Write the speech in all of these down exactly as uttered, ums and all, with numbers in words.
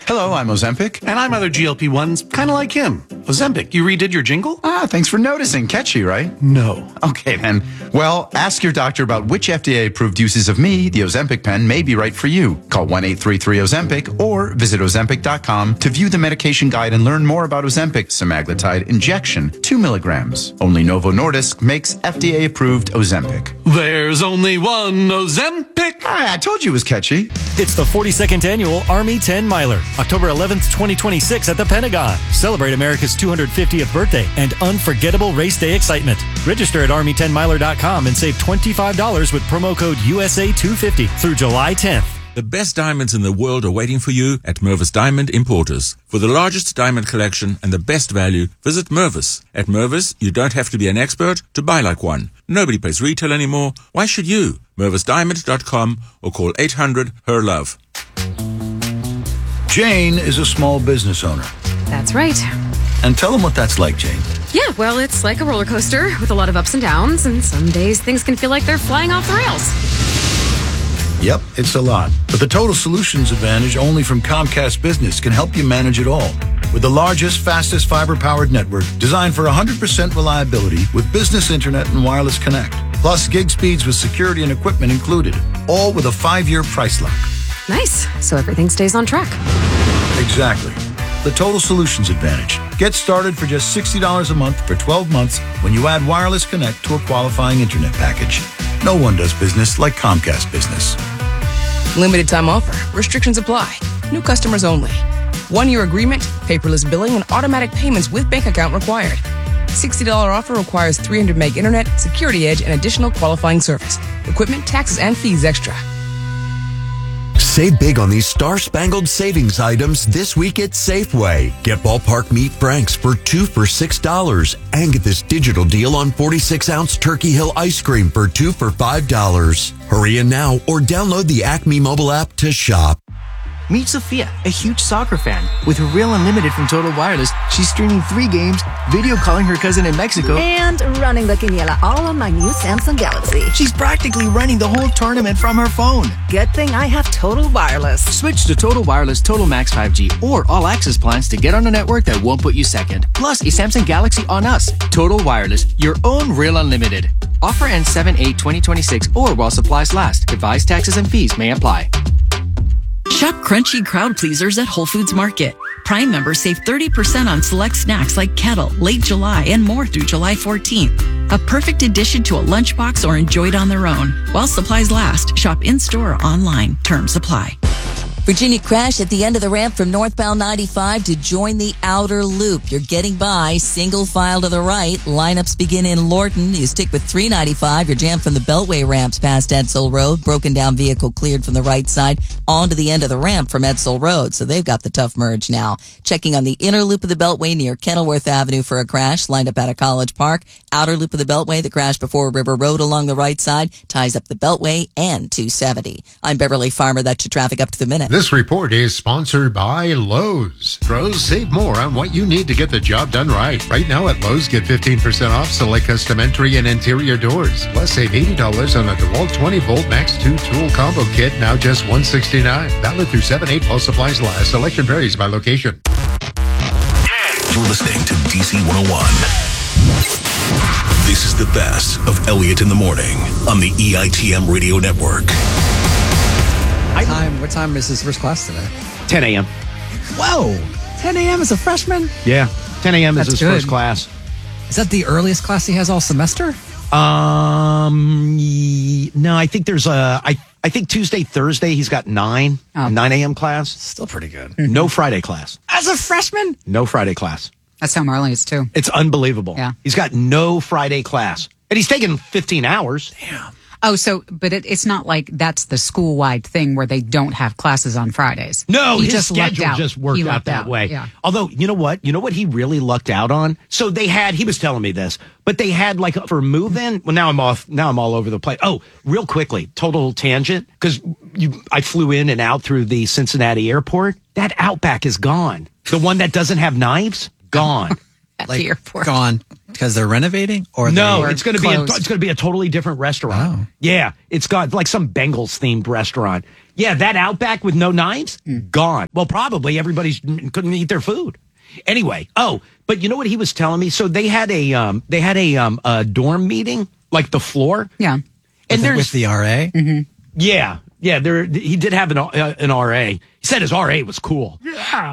Hello, I'm Ozempic. And I'm other G L P ones, kind of like him. Ozempic, you redid your jingle? Ah, thanks for noticing. Catchy, right? No. Okay, then. Well, ask your doctor about which F D A-approved uses of me, the Ozempic pen, may be right for you. Call one eight three three Ozempic or visit Ozempic dot com to view the medication guide and learn more about Ozempic semaglutide injection, two milligrams. Only Novo Nordisk makes F D A-approved Ozempic. There's only one Ozempic. Ah, I told you it was catchy. It's the forty-second Annual Army ten Miler, October eleventh, twenty twenty-six at the Pentagon. Celebrate America's two hundred fiftieth birthday and unforgettable race day excitement. Register at army ten miler dot com and save twenty-five dollars with promo code U S A two fifty through July tenth. The best diamonds in the world are waiting for you at Mervis Diamond Importers. For the largest diamond collection and the best value, visit Mervis. At Mervis, you don't have to be an expert to buy like one. Nobody pays retail anymore. Why should you? Mervis Diamond dot com or call eight hundred, H E R LOVE. Jane is a small business owner. That's right. And tell them what that's like, Jane. Yeah, well, it's like a roller coaster with a lot of ups and downs, and some days things can feel like they're flying off the rails. Yep, it's a lot. But the Total Solutions Advantage only from Comcast Business can help you manage it all. With the largest, fastest fiber-powered network designed for one hundred percent reliability with business internet and wireless connect. Plus gig speeds with security and equipment included. All with a five-year price lock. Nice. So everything stays on track. Exactly. The Total Solutions Advantage. Get started for just sixty dollars a month for twelve months when you add wireless connect to a qualifying internet package. No one does business like Comcast Business. Limited time offer. Restrictions apply. New customers only. One-year agreement, paperless billing, and automatic payments with bank account required. sixty dollars offer requires three hundred meg internet, security edge, and additional qualifying service. Equipment, taxes, and fees extra. Save big on these star-spangled savings items this week at Safeway. Get Ballpark Meat Franks for two for six dollars. And get this digital deal on forty-six ounce Turkey Hill ice cream for two for five dollars. Hurry in now or download the Acme mobile app to shop. Meet Sophia, a huge soccer fan. With her Real Unlimited from Total Wireless, she's streaming three games, video calling her cousin in Mexico, and running the quiniela all on my new Samsung Galaxy. She's practically running the whole tournament from her phone. Good thing I have Total Wireless. Switch to Total Wireless Total Max five G or All Access plans to get on a network that won't put you second. Plus, a Samsung Galaxy on us. Total Wireless, your own Real Unlimited. Offer ends seven eight twenty twenty-six or while supplies last. Device taxes and fees may apply. Shop crunchy crowd pleasers at Whole Foods Market. Prime members save thirty percent on select snacks like Kettle, Late July, and more through July fourteenth. A perfect addition to a lunchbox or enjoyed on their own. While supplies last, shop in-store or online. Terms apply. Virginia crash at the end of the ramp from northbound ninety-five to join the outer loop. You're getting by, single file to the right. Lineups begin in Lorton. You stick with three ninety-five. You're jammed from the Beltway ramps past Edsel Road. Broken down vehicle cleared from the right side onto the end of the ramp from Edsel Road. So they've got the tough merge now. Checking on the inner loop of the Beltway near Kenilworth Avenue for a crash. Lined up out of College Park. Outer loop of the Beltway, the crash before River Road along the right side ties up the Beltway and two seventy. I'm Beverly Farmer. That's your traffic up to the minute. This report is sponsored by Lowe's. Pros, save more on what you need to get the job done right. Right now at Lowe's, get fifteen percent off select custom entry and interior doors. Plus, save eighty dollars on a DeWalt twenty volt Max two tool combo kit, now just one hundred sixty-nine dollars. Valid through seven eight while supplies last. Selection varies by location. You're listening to D C one oh one. This is the best of Elliott in the Morning on the E I T M Radio Network. What time, what time is his first class today? ten a.m. Whoa! ten a.m. as a freshman? Yeah, ten a.m. is That's his good. first class. Is that the earliest class he has all semester? Um, ye- no, I think there's a, I, I think Tuesday, Thursday, he's got nine, Oh. nine a.m. class. Still pretty good. No Friday class. As a freshman? No Friday class. That's how Marley is too. It's unbelievable. Yeah. He's got no Friday class. And he's taking fifteen hours. Damn. Oh, so, but it, it's not like that's the school-wide thing where they don't have classes on Fridays. No, he his just lucked schedule out. just worked He out lucked that way. Yeah. Although, you know what? You know what he really lucked out on? So they had, he was telling me this, but they had like for move-in. Well, now I'm off. Now I'm all over the place. Oh, real quickly, total tangent, because you, I flew in and out through the Cincinnati airport. That Outback is gone. The one that doesn't have knives, gone. At Like, the airport. gone because they're renovating? Or No, they, it's going to be a, closed. it's going to be a totally different restaurant. Oh. Yeah, it's got like some Bengals themed restaurant. Yeah, that Outback with no knives, gone. Well, probably everybody couldn't eat their food. Anyway, oh, but you know what he was telling me? So they had a um, they had a um, a dorm meeting, like the floor. Yeah, and with, there's with the R A. Mm-hmm. Yeah, yeah. There, he did have an uh, an R A. He said his R A was cool. Yeah.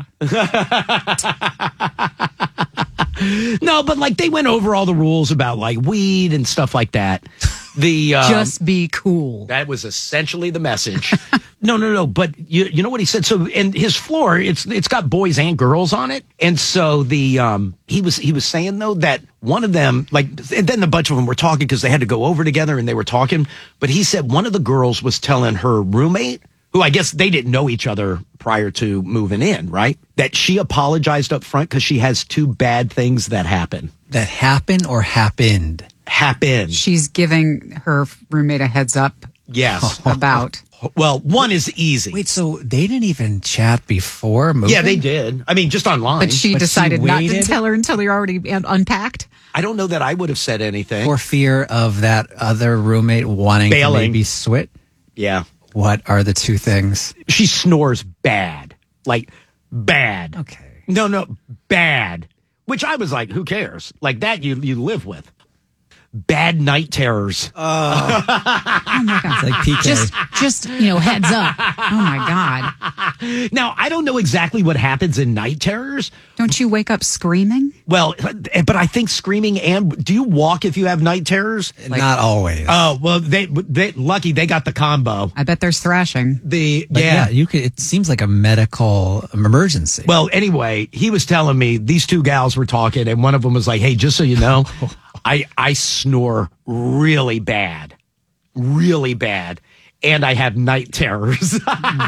No, but like they went over all the rules about like weed and stuff like that. The um, just be cool. That was essentially the message. no, no, no. But you, you know what he said. So, and his floor, it's it's got boys and girls on it. And so the um, he was he was saying though that one of them, like, and then a bunch of them were talking because they had to go over together and they were talking. But he said one of the girls was telling her roommate, who I guess they didn't know each other prior to moving in, right? That she apologized up front because she has two bad things that happen. That happen or happened? Happened. She's giving her roommate a heads up. Yes. About. Well, one is easy. Wait, so they didn't even chat before moving? Yeah, they did. I mean, just online. But she But decided she not to waited? tell her until you're already un- unpacked. I don't know that I would have said anything. For fear of that other roommate wanting Bailing. to maybe switch? Yeah. What are the two things? She snores bad. Like, bad. Okay. No, no, bad. Which I was like, who cares? Like, that you, you live with. Bad night terrors. Oh my God. It's like P K. Just, just, you know, heads up. Oh my God. Now, I don't know exactly what happens in night terrors. Don't you wake up screaming? Well, but I think screaming and do you walk if you have night terrors? Not always. Oh, well, they, they lucky they got the combo. I bet there's thrashing. The But yeah. yeah, you could. It seems like a medical emergency. Well, anyway, he was telling me these two gals were talking, and one of them was like, "Hey, just so you know, I I snore really bad, really bad, and I have night terrors."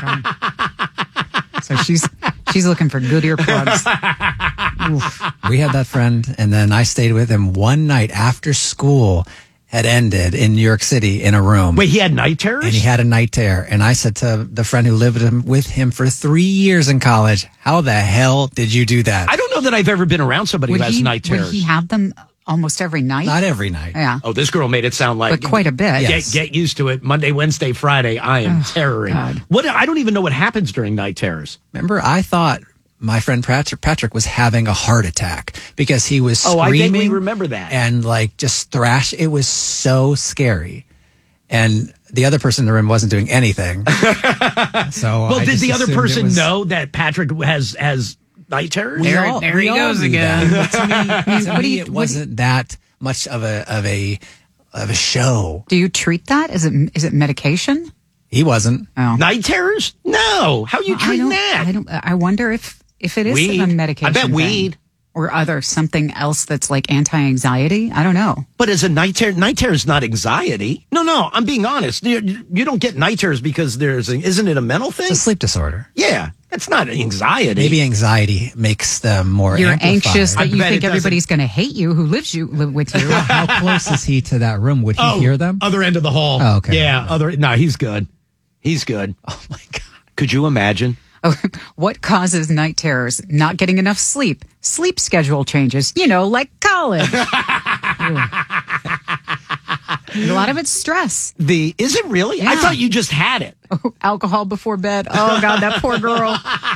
So she's she's looking for good earplugs. We had that friend, and then I stayed with him one night after school had ended in New York City in a room. Wait, he had night terrors? And he had a night terror. And I said to the friend who lived with him, with him for three years in college, how the hell did you do that? I don't know that I've ever been around somebody Would who has he, night would terrors. he have them almost every night? Not every night. Yeah. Oh, this girl made it sound like But quite a bit. Get, Yes. get used to it. Monday, Wednesday, Friday, I am terroring. God. What? I don't even know what happens during night terrors. Remember, I thought my friend Patrick, Patrick was having a heart attack because he was Oh, I screaming vaguely remember that. and like just thrash. It was so scary. And the other person in the room wasn't doing anything. So Well, I did just the other assumed it person was- know that Patrick has has night terrors? We There- all- there we he all goes knew again. that. But to me, to What do me you- it what do wasn't that much of a of a of a show. Do you treat that? Is it is it medication? He wasn't. Oh. Night terrors? No. How are you Well, I treating don't- that? I don't. I wonder if if it is Weed. a medication. I bet thing. weed. Or other something else that's like anti-anxiety. I don't know. But as a night terror, night terror is not anxiety. No, no, I'm being honest. You, you don't get night terrors because there's, a, isn't it a mental thing? It's a sleep disorder. Yeah, that's not anxiety. Maybe anxiety makes them more You're amplified. anxious I that you bet think it doesn't. everybody's going to hate you who lives you live with you. How close is he to that room? Would he Oh, hear them? Other end of the hall. Oh, okay. Yeah, other. No, he's good. He's good. Oh my God. Could you imagine? What causes night terrors? Not getting enough sleep. Sleep schedule changes. You know, like college. A lot of it's stress. The is it really? I Yeah. thought you just had it. Oh, alcohol before bed. Oh God, that poor girl.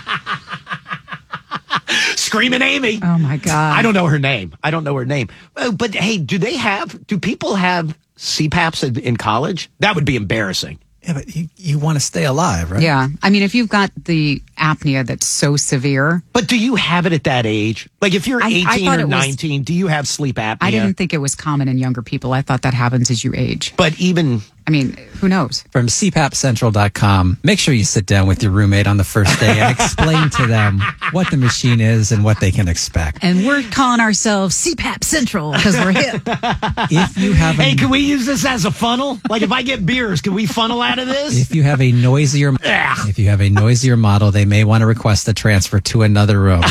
Screaming Amy. Oh my God. I don't know her name. I don't know her name. Uh, But hey, do they have? Do people have C PAPs in, in college? That would be embarrassing. Yeah, but you, you want to stay alive, right? Yeah. I mean, if you've got the apnea that's so severe, But do you have it at that age? Like if you're I- I eighteen thought or it was- nineteen, do you have sleep apnea? I didn't think it was common in younger people. I thought that happens as you age. But even I mean, who knows? From C PAP Central dot com, make sure you sit down with your roommate on the first day and explain to them what the machine is and what they can expect. And we're calling ourselves C PAP Central because we're hip. If you have a, hey, can we use this as a funnel? Like if I get beers, can we funnel out of this? if you have a noisier if you have a noisier model, they may want to request a transfer to another room.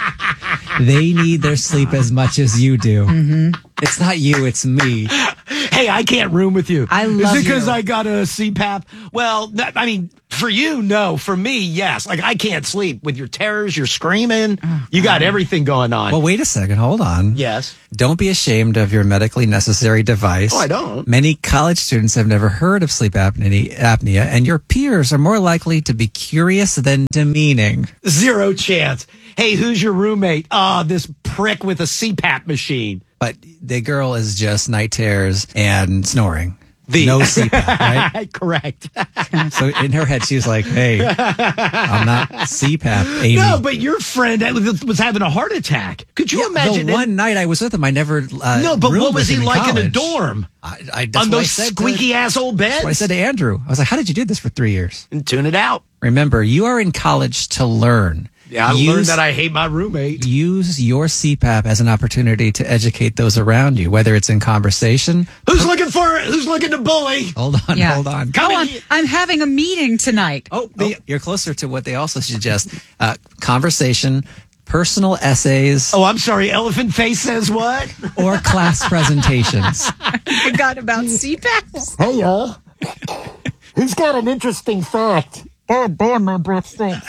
They need their sleep as much as you do. Mm-hmm. It's not you, it's me. Hey, I can't room with you. I love Is it because you. I got a C PAP? Well, that, I mean, for you, no. For me, yes. Like, I can't sleep with your terrors. You're screaming. Oh, you got everything going on. Well, wait a second. Hold on. Yes. Don't be ashamed of your medically necessary device. Oh, I don't. Many college students have never heard of sleep apnea, apnea, and your peers are more likely to be curious than demeaning. Zero chance. Hey, who's your roommate? Ah, this prick with a C PAP machine. But the girl is just night terrors and snoring. The- No C PAP, right? Correct. So in her head, she was like, hey, I'm not C PAP, Amy. No, but your friend was was having a heart attack. Could you Yeah, imagine? the it? one night I was with him, I never uh, no, but roomed what was with he him like in a college. dorm? I, I, that's On what I those said to- squeaky ass old beds? That's what I said to Andrew. I was like, how did you do this for three years? And tune it out. Remember, you are in college to learn. Yeah, I learned that I hate my roommate. Use your C PAP as an opportunity to educate those around you, whether it's in conversation. Who's looking for it? Who's looking to bully? Hold on, Yeah. hold on. Come on. I'm having a meeting tonight. Oh, the, you're closer to what they also suggest. Uh, conversation, personal essays, Oh, I'm sorry. Elephant face says what? or class presentations. I forgot about C PAPs. Hey, y'all. Who's got an interesting fact? God damn, my breath stinks.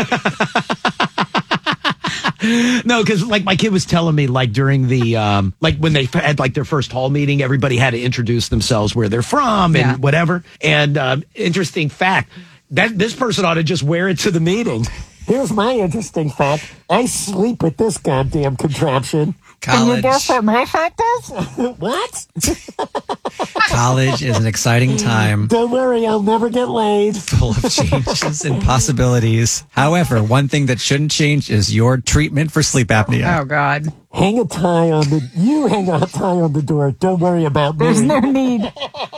No, because like my kid was telling me, like during the um, like when they had like their first hall meeting, everybody had to introduce themselves, where they're from, and Yeah. whatever. And um, interesting fact that this person ought to just wear it to the meeting. Here's my interesting fact. I sleep with this goddamn contraption. Can you College. guess what my fact is? What? College is an exciting time Don't worry, I'll never get laid. full of changes and possibilities. However, one thing that shouldn't change is your treatment for sleep apnea. Oh, God. Hang a tie on the. You hang a tie on the door. Don't worry about me. There's no need.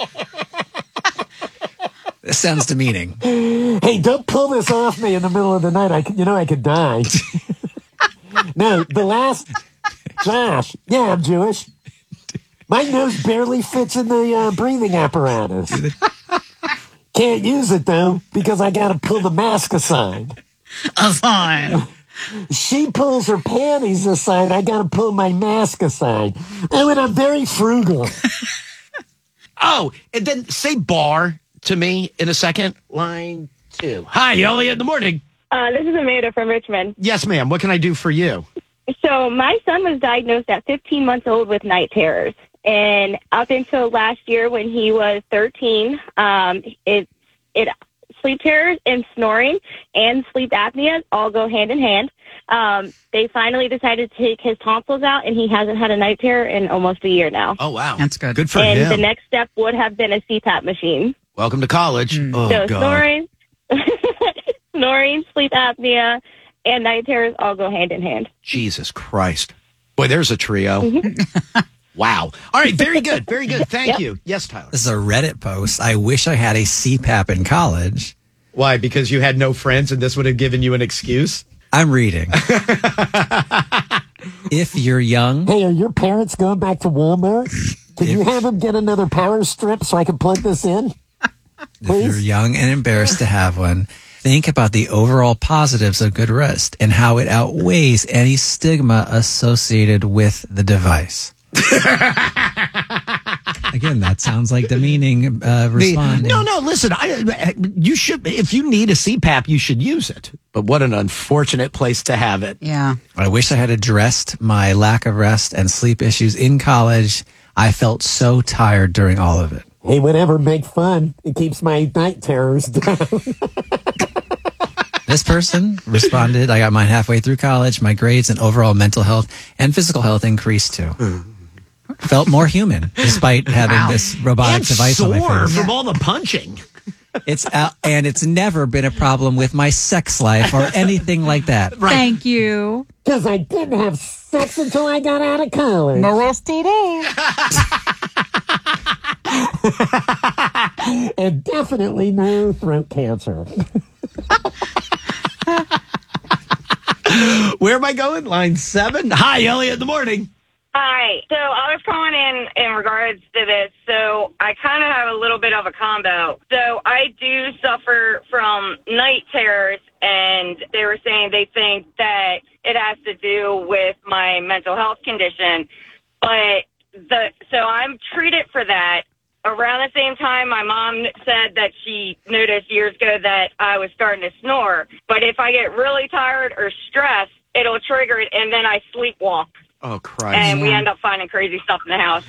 This sounds demeaning. Hey, don't pull this off me in the middle of the night. I, could- you know, I could die. No, the last. Josh, yeah, I'm Jewish. My nose barely fits in the uh, breathing apparatus. Can't use it, though, because I got to pull the mask aside. Fine. She pulls her panties aside. I got to pull my mask aside. Oh, and I'm very frugal. Oh, and then say bar to me in a second. Line two. Hi, Elliot. In the morning. Uh, this is Amanda from Richmond. Yes, ma'am. What can I do for you? So my son was diagnosed at fifteen months old with night terrors. And up until last year when he was thirteen, um, it, it, sleep terrors and snoring and sleep apnea all go hand in hand. Um, they finally decided to take his tonsils out, and he hasn't had a night terror in almost a year now. Oh, wow. That's good. Good for and him. the next step would have been a C PAP machine. Welcome to college. Oh, so God. snoring, snoring, sleep apnea, and night terrors all go hand in hand. Jesus Christ. Boy, there's a trio. Mm-hmm. Wow. All right. Very good. Very good. Thank Yep. you. Yes, Tyler. This is a Reddit post. I wish I had a C PAP in college. Why? Because you had no friends and this would have given you an excuse? I'm reading. If you're young, Hey, are your parents going back to Walmart? Can you have them get another power strip so I can plug this in? if you're young and embarrassed to have one, think about the overall positives of good rest and how it outweighs any stigma associated with the device. Again, that sounds like demeaning uh, The- responding. no, no, listen, I, you should, if you need a C PAP, you should use it. But what an unfortunate place to have it. Yeah. I wish I had addressed my lack of rest and sleep issues in college. I felt so tired during all of it. Hey, whatever, make fun. It keeps my night terrors down. This person responded, I got mine halfway through college. My grades and overall mental health and physical health increased too. Felt more human despite having Wow. this robotic And device on my sore face. from all the punching. It's out, and it's never been a problem with my sex life or anything like that. Thank you. Because I didn't have sex until I got out of college. No S T D. And definitely no throat cancer. Where am I going? Line seven. Hi, Elliot. In the morning. Hi. So I was calling in in regards to this. So I kind of have a little bit of a combo. So I do suffer from night terrors, and they were saying they think that it has to do with my mental health condition. But the so I'm treated for that. Around the same time, my mom said that she noticed years ago that I was starting to snore. But if I get really tired or stressed, it'll trigger it, and then I sleepwalk. Oh, Christ. And we end up finding crazy stuff in the house.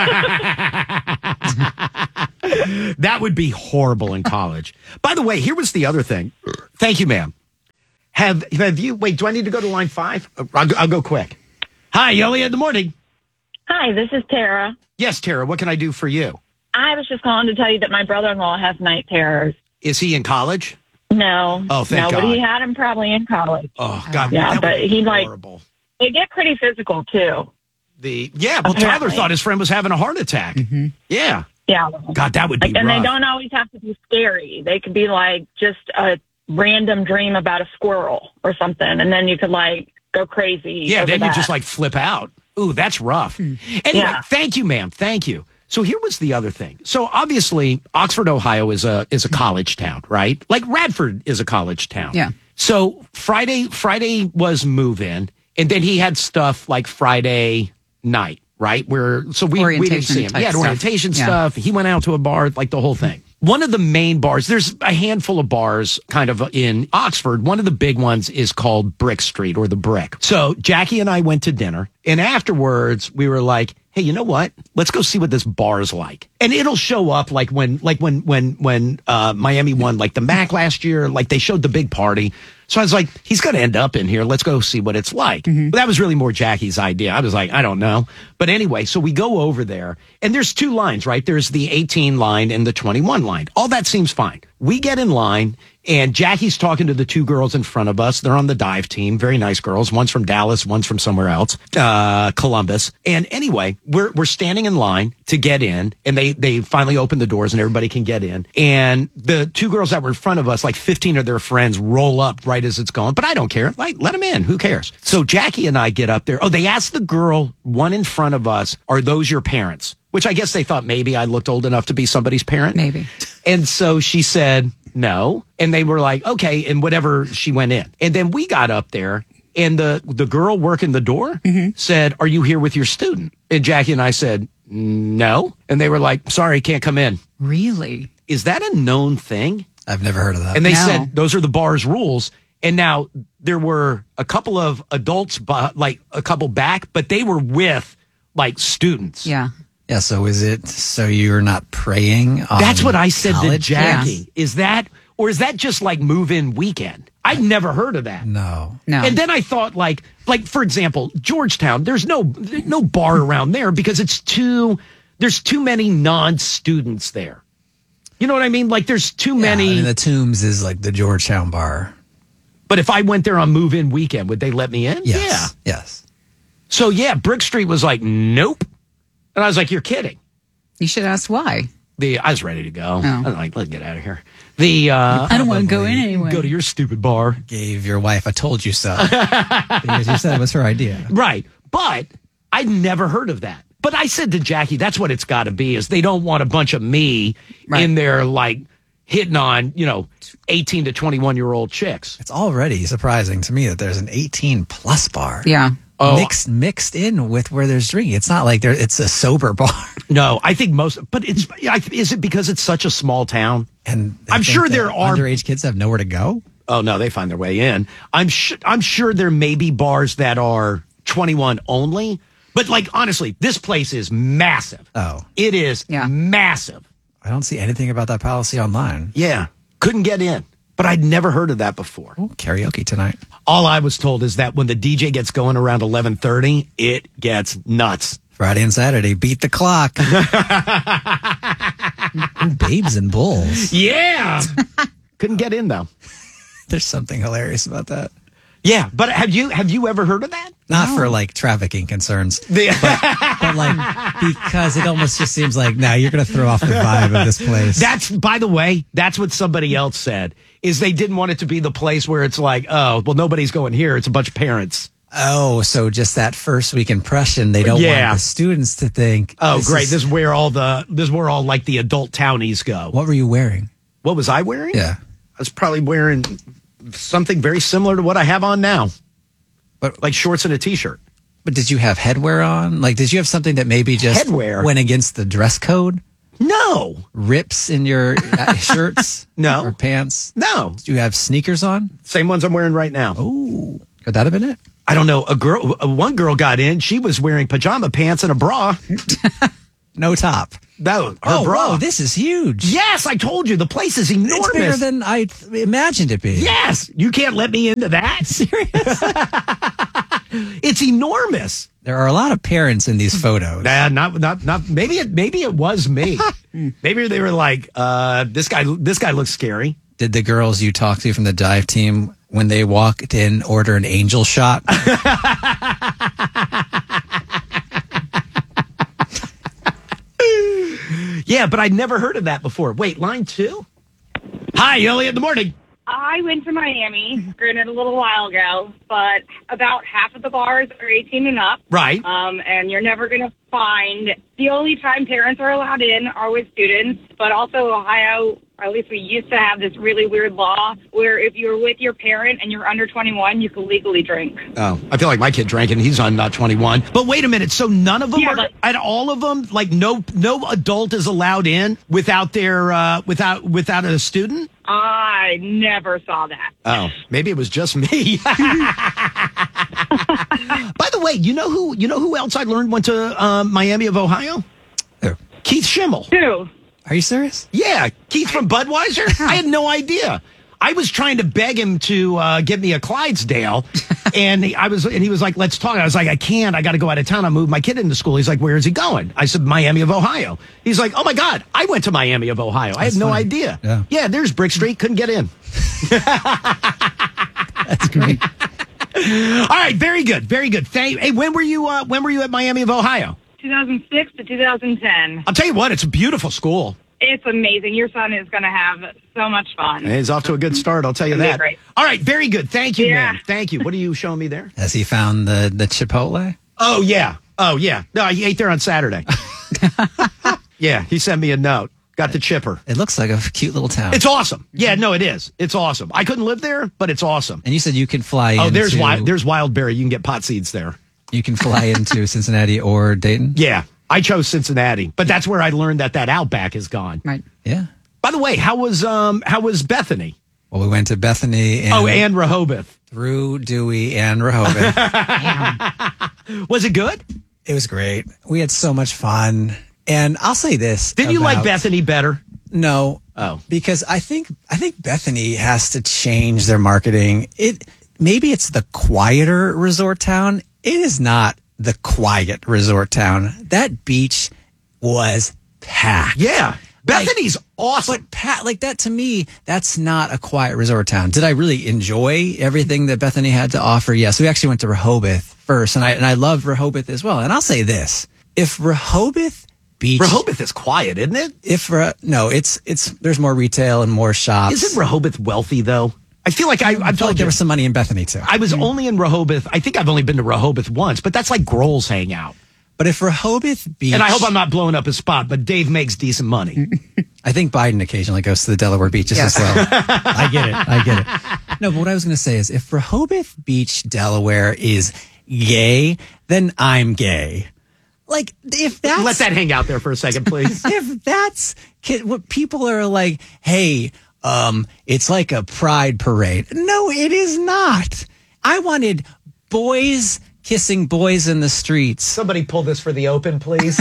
That would be horrible in college. By the way, here was the other thing. Thank you, ma'am. Have have you, wait, do I need to go to line five? I'll, I'll go quick. Hi, Elliot in the morning. Hi, this is Tara. Yes, Tara, what can I do for you? I was just calling to tell you that my brother-in-law has night terrors. Is he in college? No. Oh, thank no, God. but he had him probably in college. Oh, God. Yeah, that but would be he like, horrible. they get pretty physical too. The Yeah, well, Apparently. Tyler thought his friend was having a heart attack. Yeah. Yeah. God, that would be Like, and rough. they don't always have to be scary. They could be like just a random dream about a squirrel or something, and then you could like go crazy. Yeah, over then you that. just like flip out. Ooh, that's rough. Anyway, Yeah. thank you, ma'am. Thank you. So here was the other thing. So obviously, Oxford, Ohio is a is a college town, right? Like Radford is a college town. Yeah. So Friday Friday was move in, and then he had stuff like Friday night, right? Where so we we didn't see him. Orientation He had type orientation stuff. Yeah. stuff. He went out to a bar, like the whole thing. One of the main bars, there's a handful of bars kind of in Oxford. One of the big ones is called Brick Street or the Brick. So Jackie and I went to dinner, and afterwards we were like, hey, you know what? Let's go see what this bar is like. And it'll show up like when, like when, when, when, uh, Miami won like the M A C last year, like they showed the big party. So I was like, he's going to end up in here. Let's go see what it's like. But that was really more Jackie's idea. I was like, I don't know. But anyway, so we go over there and there's two lines, right? There's the eighteen line and the twenty-one line. All that seems fine. We get in line and Jackie's talking to the two girls in front of us. They're on the dive team. Very nice girls. One's from Dallas. One's from somewhere else, uh, Columbus. And anyway, we're, we're standing in line to get in and they, they finally open the doors and everybody can get in. And the two girls that were in front of us, like fifteen of their friends roll up right as it's going, but I don't care. Like, let them in. Who cares? So Jackie and I get up there. Oh, they asked the girl, one in front of us, are those your parents? Which I guess they thought maybe I looked old enough to be somebody's parent. Maybe. And so she said, no. And they were like, okay. And whatever, she went in. And then we got up there and the, the girl working the door said, are you here with your student? And Jackie and I said, no. And they were like, sorry, can't come in. Really? Is that a known thing? I've never heard of that. And they No. said, those are the bar's rules. And now there were a couple of adults, bu- like a couple back, but they were with like students. Yeah. Yeah, so is it so you're not praying on That's what I said to college Jackie. kids? Is that, or is that just like move-in weekend? I'd never heard of that. No. No. And then I thought, like, like for example, Georgetown. There's no no bar around there because it's too. There's too many non-students there. You know what I mean? Like, there's too Yeah, many. I mean, the Tombs is like the Georgetown bar. But if I went there on move-in weekend, would they let me in? Yes. Yeah. Yes. So yeah, Brick Street was like, nope. And I was like, you're kidding. You should ask why. The I was ready to go. Oh. I was like, let's get out of here. The uh, I don't want to go in anyway. Go to your stupid bar. Gave your wife a told you so. Because you said it was her idea. Right. But I'd never heard of that. But I said to Jackie, that's what it's got to be, is they don't want a bunch of me Right. in there, like, hitting on, you know, eighteen to twenty-one year old chicks. It's already surprising to me that there's an eighteen plus bar. Yeah. Oh. Mixed mixed in with where there's drinking. It's not like there it's a sober bar. No, I think most, but it's, I- is it because it's such a small town? And I I'm think sure that there are. underage kids have nowhere to go. Oh no, they find their way in. I'm sure. I'm sure there may be bars that are twenty-one only, but like honestly, this place is massive. Oh. It is Yeah. massive. I don't see anything about that policy online. Yeah, couldn't get in, but I'd never heard of that before. Oh, karaoke tonight. All I was told is that when the D J gets going around eleven thirty, it gets nuts. Friday and Saturday, beat the clock. Babes and bulls. Yeah, couldn't get in though. There's something hilarious about that. Yeah, but have you have you ever heard of that? Not for like trafficking concerns, The- but, but like because it almost just seems like now you're going to throw off the vibe of this place. That's, by the way, that's what somebody else said, is they didn't want it to be the place where it's like, oh, well, nobody's going here. It's a bunch of parents. Oh, so just that first week impression, they don't Yeah. want the students to think. Oh, this great. is- This is where all the, this is where all like the adult townies go. What were you wearing? What was I wearing? Yeah. I was probably wearing something very similar to what I have on now. But like shorts and a t-shirt. But did you have headwear on? Like, did you have something that maybe just Headwear? went against the dress code? No. Rips in your uh, shirts? No. Or pants? No. Did you have sneakers on? Same ones I'm wearing right now. Oh, could that have been it? I don't know. A girl, uh, one girl got in. She was wearing pajama pants and a bra. No top. No, her Oh, bra. whoa, this is huge. Yes, I told you the place is enormous. It's bigger than I imagined it being. Yes, you can't let me into that. Serious? It's enormous. There are a lot of parents in these photos. Nah, not not not. Maybe it maybe it was me. Maybe they were like, uh, this guy this guy looks scary. Did the girls you talked to from the dive team, when they walked in, order an angel shot? Yeah, but I'd never heard of that before. Wait, line two? Hi, Elliot, in the morning. I went to Miami, granted a little while ago, but about half of the bars are eighteen and up. Right. Um, and you're never going to find, the only time parents are allowed in are with students, but also Ohio, or at least we used to have this really weird law where if you're with your parent and you're under twenty-one, you can legally drink. Oh, I feel like my kid drank and he's on not twenty-one. But wait a minute, so none of them Yeah, are, but- at all of them, like no no adult is allowed in without their uh, without without a student? I never saw that. Oh, maybe it was just me. By the way, you know who you know who else I learned went to um, Miami of Ohio? Who? Keith Schimmel. Who? Are you serious? Yeah, Keith from Budweiser. I had no idea. I was trying to beg him to uh, give me a Clydesdale, and he, I was, and he was like, "Let's talk." I was like, "I can't. I got to go out of town. I moved my kid into school." He's like, "Where is he going?" I said, "Miami of Ohio." He's like, "Oh my God, I went to Miami of Ohio. I had no funny. idea." Yeah. yeah, there's Brick Street. Couldn't get in. That's great. All right, very good, very good. Thank. Hey, when were you? Uh, when were you at Miami of Ohio? two thousand six to two thousand ten. I'll tell you what, it's a beautiful school. It's amazing. Your son is going to have so much fun. He's off to a good start. I'll tell you It'll be that. great. All right, very good. Thank you, Yeah. man. Thank you. What are you showing me there? Has he found the, the Chipotle? Oh, yeah. Oh, yeah. No, he ate there on Saturday. Yeah, he sent me a note. Got the chipper. It looks like a cute little town. It's awesome. Yeah, no, it is. It's awesome. I couldn't live there, but it's awesome. And you said you can fly Oh, into... there's wild, there's Wildberry. You can get pot seeds there. You can fly into Cincinnati or Dayton? Yeah, I chose Cincinnati, but that's where I learned that that Outback is gone. Right. Yeah. By the way, how was um how was Bethany? Well, we went to Bethany and... Oh, and Rehoboth. Through Dewey and Rehoboth. Was it good? It was great. We had so much fun. And I'll say this. Did you like about- Bethany better? No. Oh. Because I think I think Bethany has to change their marketing. It maybe it's the quieter resort town. It is not the quiet resort town. That beach was packed. Yeah. Bethany's awesome. But Pat, like that to me, that's not a quiet resort town. Did I really enjoy everything that Bethany had to offer? Yes. We actually went to Rehoboth first, and I and I loved Rehoboth as well. And I'll say this: if Rehoboth Beach, Rehoboth is quiet, isn't it? if Re- no, it's it's there's more retail and more shops. Isn't Rehoboth wealthy though? I feel like I, I've I feel told like there you. was some money in Bethany too. I was only in Rehoboth. I think I've only been to Rehoboth once, but that's like Grohl's hangout. But if Rehoboth Beach, And I hope I'm not blowing up his spot, but Dave makes decent money. I think Biden occasionally goes to the Delaware beaches Yes. as well. I get it. I get it. No, but what I was going to say is if Rehoboth Beach, Delaware is gay, then I'm gay. Like, if that's... Let that hang out there for a second, please. if that's ki- what people are like, hey, um, it's like a pride parade. No, it is not. I wanted boys kissing boys in the streets. Somebody pull this for the open, please.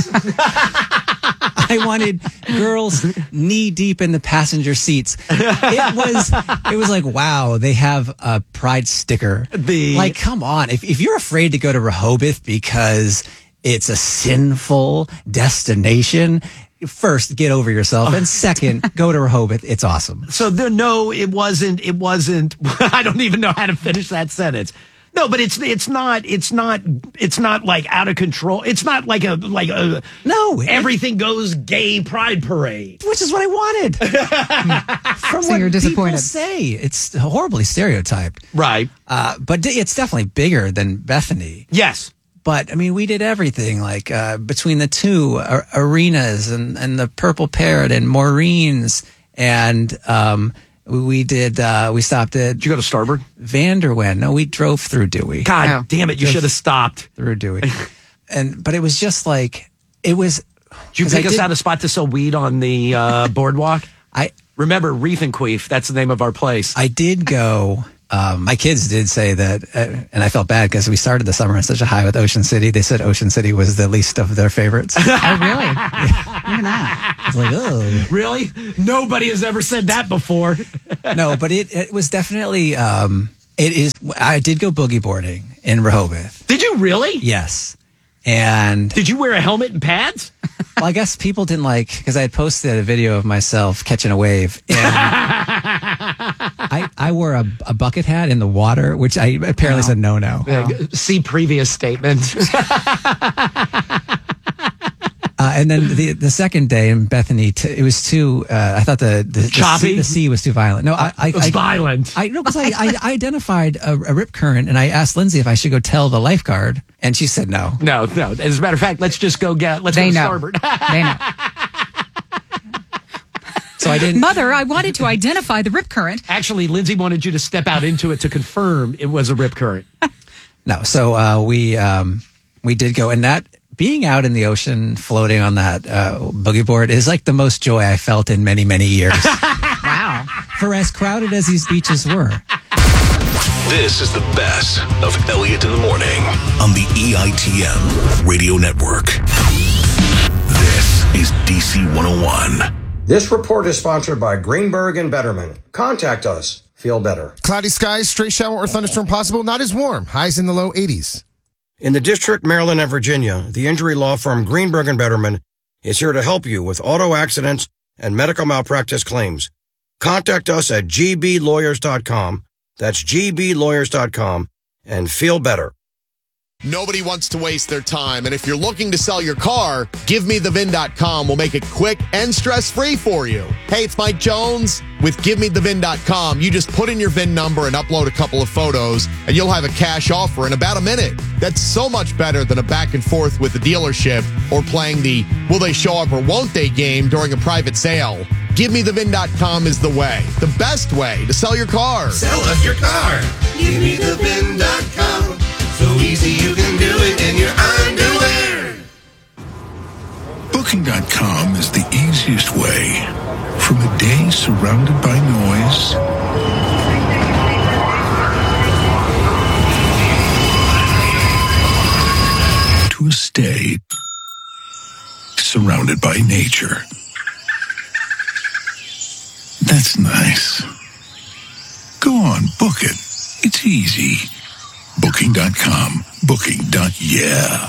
I wanted girls knee deep in the passenger seats. It was, it was like, wow, they have a pride sticker. The- like, come on. If, if you're afraid to go to Rehoboth because it's a sinful destination, first, get over yourself. And second, go to Rehoboth. It's awesome. So there, no, it wasn't. It wasn't. I don't even know how to finish that sentence. No, but it's it's not it's not it's not like out of control. It's not like a like a no. Everything goes gay pride parade, which is what I wanted. From So what you're disappointed. people say, it's horribly stereotyped. Right. Uh, but d- it's definitely bigger than Bethany. Yes. But I mean, we did everything like uh, between the two uh, arenas and, and the Purple Parrot and Maureen's and um, We did, uh, we stopped at... Did you go to Starboard? Vanderwen. No, we drove through Dewey. God oh. damn it, you should have stopped. Through Dewey. and But it was just like, it was... Did you pick us did, out a spot to sell weed on the uh, boardwalk? I Remember, Reef and Queef, that's the name of our place. I did go... Um, my kids did say that, uh, and I felt bad because we started the summer on such a high with Ocean City. They said Ocean City was the least of their favorites. Oh, really? Yeah. Look at that. I was like, oh. Really? Nobody has ever said that before. No, but it, it was definitely, um, it is, I did go boogie boarding in Rehoboth. Did you really? Yes. And did you wear a helmet and pads? Well, I guess people didn't like, because I had posted a video of myself catching a wave. And I, I wore a, a bucket hat in the water, which I apparently is a no-no. Yeah. See previous statement. Uh, and then the the second day in Bethany, t- it was too. Uh, I thought the the, the, sea, the sea was too violent. No, I, I it was I, violent. I no, because I, I, I identified a, a rip current, and I asked Lindsay if I should go tell the lifeguard, and she said no, no, no. As a matter of fact, let's just go get. Let's they go to know. Starboard. They know. So I didn't. Mother, I wanted to identify the rip current. Actually, Lindsay wanted you to step out into it to confirm it was a rip current. No, so uh, we um, we did go, and that. Being out in the ocean, floating on that uh, boogie board is like the most joy I felt in many, many years. Wow. For as crowded as these beaches were. This is the best of Elliot in the Morning on the E I T M Radio Network. This is D C one oh one. This report is sponsored by Greenberg and Betterman. Contact us. Feel better. Cloudy skies, stray shower or thunderstorm possible. Not as warm. Highs in the low eighties. In the District, Maryland, and Virginia, the injury law firm Greenberg and Betterman is here to help you with auto accidents and medical malpractice claims. Contact us at g b lawyers dot com. That's g b lawyers dot com and feel better. Nobody wants to waste their time, and if you're looking to sell your car, give me the V I N dot com will make it quick and stress-free for you. Hey, it's Mike Jones with give me the V I N dot com. You just put in your V I N number and upload a couple of photos, and you'll have a cash offer in about a minute. That's so much better than a back and forth with the dealership or playing the will they show up or won't they game during a private sale. give me the V I N dot com is the way, the best way to sell your car. Sell us your car. give me the V I N dot com. So easy you can do it in your underwear. Booking dot com is the easiest way. From a day surrounded by noise to a stay surrounded by nature. That's nice. Go on, book it. It's easy. Booking dot com. Booking. Yeah.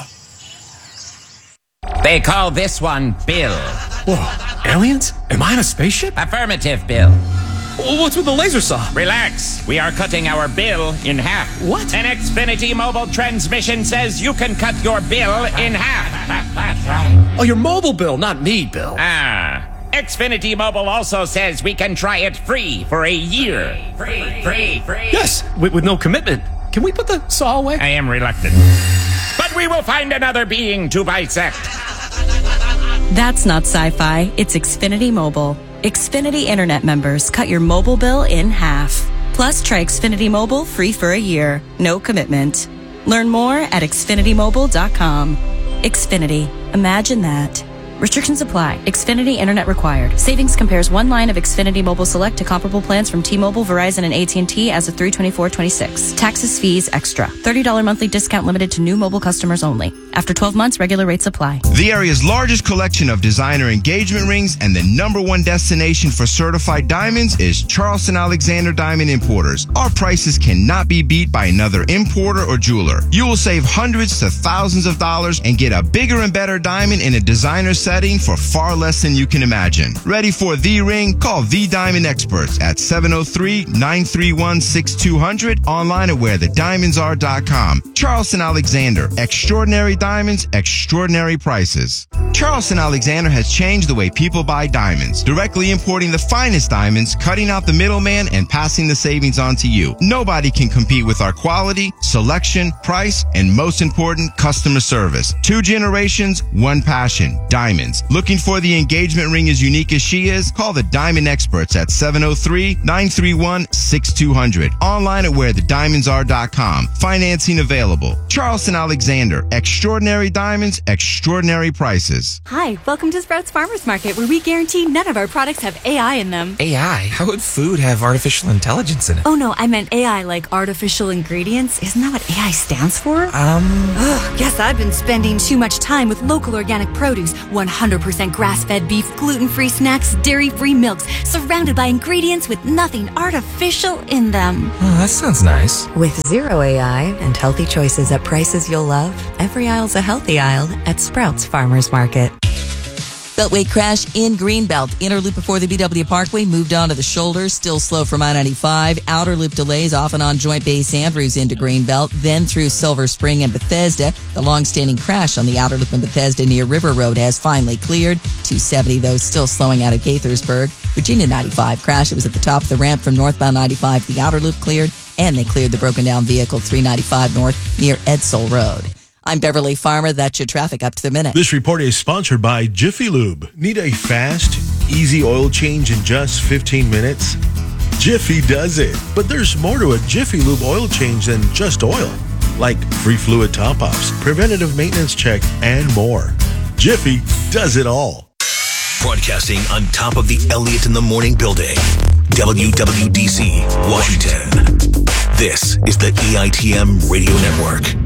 They call this one Bill. Whoa, aliens? Am I in a spaceship? Affirmative, Bill. What's with the laser saw? Relax. We are cutting our bill in half. What? An Xfinity mobile transmission says you can cut your bill in half. Oh, your mobile bill, not me, Bill. Ah. Xfinity Mobile also says we can try it free for a year. Free, free, free. Yes, with, with no commitment. Can we put the saw away? I am reluctant. But we will find another being to bisect. That's not sci-fi. It's Xfinity Mobile. Xfinity Internet members cut your mobile bill in half. Plus, try Xfinity Mobile free for a year. No commitment. Learn more at xfinity mobile dot com. Xfinity. Imagine that. Restrictions apply. Xfinity Internet required. Savings compares one line of Xfinity Mobile Select to comparable plans from T-Mobile, Verizon, and A T and T as of three twenty-four twenty-six. Taxes, fees, extra. thirty dollars monthly discount limited to new mobile customers only. After twelve months, regular rates apply. The area's largest collection of designer engagement rings and the number one destination for certified diamonds is Charleston Alexander Diamond Importers. Our prices cannot be beat by another importer or jeweler. You will save hundreds to thousands of dollars and get a bigger and better diamond in a designer setting for far less than you can imagine. Ready for the ring? Call The Diamond Experts at seven oh three, nine three one, six two zero zero, online at where the diamonds are dot com. Charleston Alexander. Extraordinary diamonds, extraordinary prices. Charleston Alexander has changed the way people buy diamonds, directly importing the finest diamonds, cutting out the middleman, and passing the savings on to you. Nobody can compete with our quality, selection, price, and most important, customer service. Two generations, one passion. Diamond. diamonds. Looking for the engagement ring as unique as she is? Call the Diamond Experts at seven oh three, nine three one, six two zero zero. Online at where the diamonds are dot com. Financing available. Charleston Alexander. Extraordinary diamonds, extraordinary prices. Hi, welcome to Sprouts Farmers Market, where we guarantee none of our products have A I in them. A I? How would food have artificial intelligence in it? Oh no, I meant A I like artificial ingredients. Isn't that what A I stands for? Um... Ugh, guess I've been spending too much time with local organic produce, one hundred percent grass-fed beef, gluten-free snacks, dairy-free milks, surrounded by ingredients with nothing artificial in them. Oh, that sounds nice. With zero A I and healthy choices at prices you'll love, every aisle's a healthy aisle at Sprouts Farmers Market. Beltway crash in Greenbelt. Inner loop before the B W Parkway moved on to the shoulder. Still slow from I ninety-five. Outer loop delays off and on Joint Base Andrews into Greenbelt. Then through Silver Spring and Bethesda. The long-standing crash on the outer loop in Bethesda near River Road has finally cleared. two seventy, though, still slowing out of Gaithersburg. Virginia ninety-five crash. It was at the top of the ramp from northbound ninety-five. The outer loop cleared. And they cleared the broken-down vehicle three ninety-five north near Edsel Road. I'm Beverly Farmer. That's your traffic up to the minute. This report is sponsored by Jiffy Lube. Need a fast, easy oil change in just fifteen minutes? Jiffy does it. But there's more to a Jiffy Lube oil change than just oil, like free fluid top-offs, preventative maintenance check, and more. Jiffy does it all. Broadcasting on top of the Elliott in the Morning building, W W D C, Washington. This is the E I T M Radio Network.